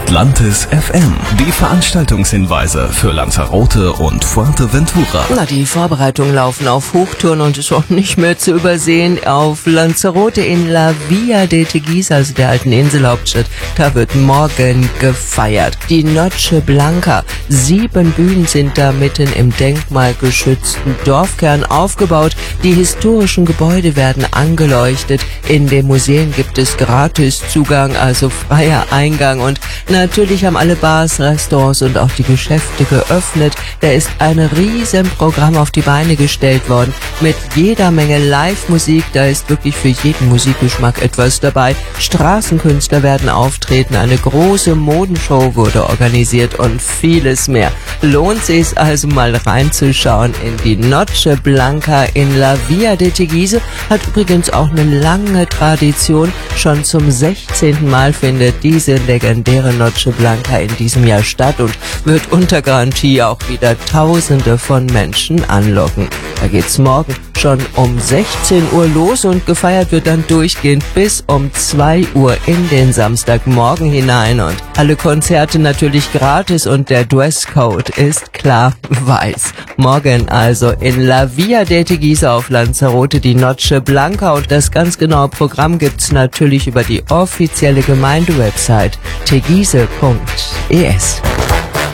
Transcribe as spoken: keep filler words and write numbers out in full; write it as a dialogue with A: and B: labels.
A: Atlantis F M. Die Veranstaltungshinweise für Lanzarote und Fuerteventura.
B: Na, die Vorbereitungen laufen auf Hochtouren und ist auch nicht mehr zu übersehen. Auf Lanzarote in La Villa de Teguise, also der alten Inselhauptstadt, da wird morgen gefeiert. Die Noche Blanca. Sieben Bühnen sind da mitten im denkmalgeschützten Dorfkern aufgebaut. Die historischen Gebäude werden angeleuchtet. In den Museen gibt es Gratiszugang, also freier Eingang. Und natürlich haben alle Bars, Restaurants und auch die Geschäfte geöffnet. Da ist ein riesen Programm auf die Beine gestellt worden mit jeder Menge Live-Musik. Da ist wirklich für jeden Musikgeschmack etwas dabei. Straßenkünstler werden auftreten, eine große Modenshow wurde organisiert und vieles mehr. Lohnt sich also mal reinzuschauen in die Noche Blanca in La Villa de Teguise. Hat übrigens auch eine lange Tradition. Schon zum sechzehnten Mal findet diese legendäre Noche Blanca in diesem Jahr statt und wird unter Garantie auch wieder Tausende von Menschen anlocken. Da geht's morgen schon um sechzehn Uhr los und gefeiert wird dann durchgehend bis um zwei Uhr in den Samstagmorgen hinein und alle Konzerte natürlich gratis und der Dresscode ist klar weiß. Morgen also in La Villa de Teguise auf Lanzarote die Noche Blanca und das ganz genaue Programm gibt's natürlich über die offizielle Gemeindewebsite teguise punkt es.